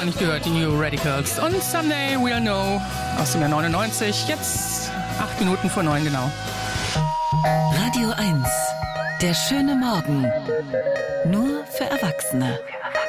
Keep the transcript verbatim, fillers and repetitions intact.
nicht gehört, die New Radicals. Und Someday We'll Know aus dem Jahr neunundneunzig, jetzt acht Minuten vor neun genau. Radio eins, der schöne Morgen, nur für Erwachsene.